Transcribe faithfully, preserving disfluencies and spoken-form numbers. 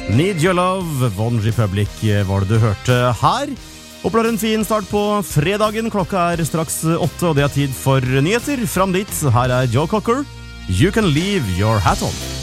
Need Your Love, One Republic var det du hørte her. Opplar en fin start på fredagen. Klokka er straks åtte, og det er tid for nyheter. Fram dit, her er Joe Cocker. You can leave your hat on.